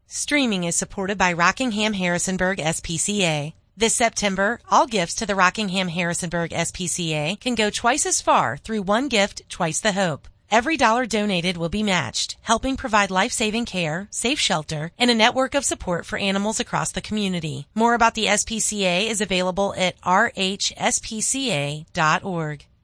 Streaming is supported by Rockingham Harrisonburg SPCA. This September, all gifts to the Rockingham Harrisonburg SPCA can go twice as far through one gift, twice the hope. Every dollar donated will be matched, helping provide life-saving care, safe shelter, and a network of support for animals across the community. More about the SPCA is available at rhspca.org.